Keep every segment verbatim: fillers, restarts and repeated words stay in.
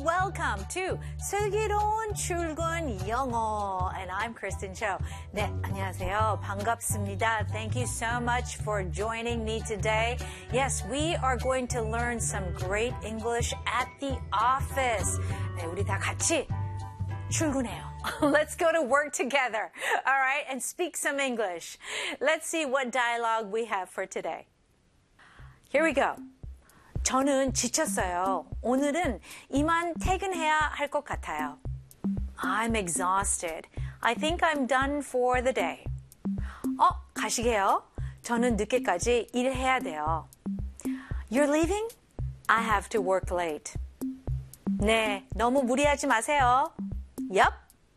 welcome to 슬기로운 출근 영어. And I'm Kristen Cho. 네, 안녕하세요. 반갑습니다. Thank you so much for joining me today. Yes, we are going to learn some great English at the office. 네, 우리 다 같이 출근해요. Let's go to work together. All right, and speak some English. Let's see what dialogue we have for today. Here we go. 저는 지쳤어요. 오늘은 이만 퇴근해야 할 것 같아요. I'm exhausted. I think I'm done for the day. 어, 가시게요? 저는 늦게까지 일해야 돼요. You're leaving? I have to work late. 네, 너무 무리하지 마세요. Yup.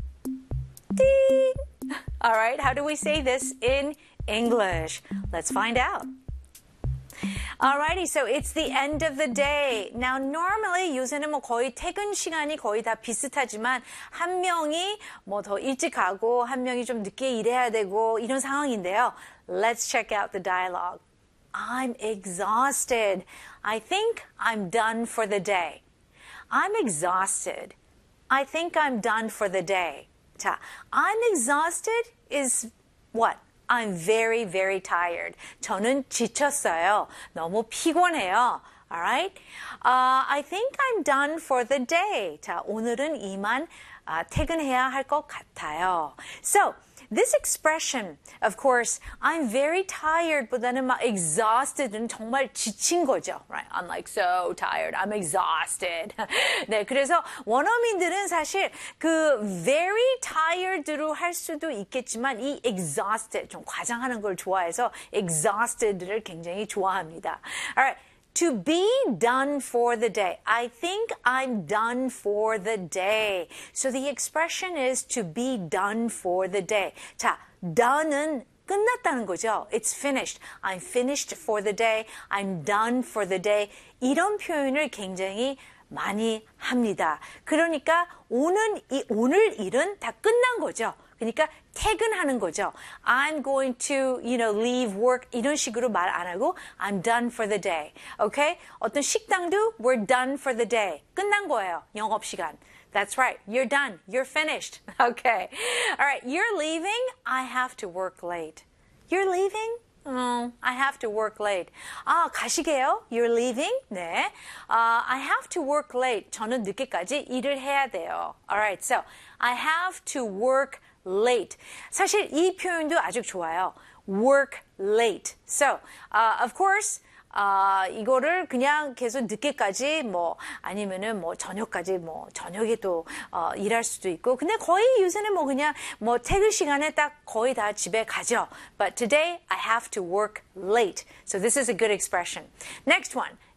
Ding. All right, how do we say this in English? Let's find out. Alrighty, so it's the end of the day. Now, normally 요새는 뭐 거의 퇴근 시간이 거의 다 비슷하지만 한 명이 뭐 더 일찍 가고 한 명이 좀 늦게 일해야 되고 이런 상황인데요. Let's check out the dialogue. I'm exhausted. I think I'm done for the day. I'm exhausted. I think I'm done for the day. 자, I'm exhausted is what? I'm very, very tired. 저는 지쳤어요. 너무 피곤해요. Alright? Uh, I think I'm done for the day. 자, 오늘은 이만 uh, 퇴근해야 할 것 같아요. So, this expression, of course, I'm very tired 보다는 막 exhausted은 정말 지친 거죠. Right? I'm like so tired. I'm exhausted. 네, 그래서 원어민들은 사실 그 very tired로 할 수도 있겠지만 이 exhausted, 좀 과장하는 걸 좋아해서 exhausted를 굉장히 좋아합니다. Alright. To be done for the day. I think I'm done for the day. So the expression is to be done for the day. 자, done은 끝났다는 거죠. It's finished. I'm finished for the day. I'm done for the day. 이런 표현을 굉장히 많이 합니다. 그러니까 오늘, 이, 오늘 일은 다 끝난 거죠. 그러니까 퇴근하는 거죠. I'm going to, you know, leave work 이런 식으로 말 안 하고 I'm done for the day. Okay? 어떤 식당도 we're done for the day. 끝난 거예요. 영업 시간. That's right. You're done. You're finished. Okay. All right. You're leaving. I have to work late. You're leaving? Oh, I have to work late. 아, 가시게요? You're leaving? 네. Uh, I have to work late. 저는 늦게까지 일을 해야 돼요. Alright, so I have to work late. 사실 이 표현도 아주 좋아요. Work late. So, uh, of course, 아, 이거를 그냥 계속 늦게까지 뭐 아니면은 뭐 저녁까지 뭐 저녁에 또 어, 일할 수도 있고 근데 거의 요새는 뭐 그냥 뭐 퇴근 시간에 딱 거의 다 집에 가죠. But today I have to work late. So this is a good expression. Next one.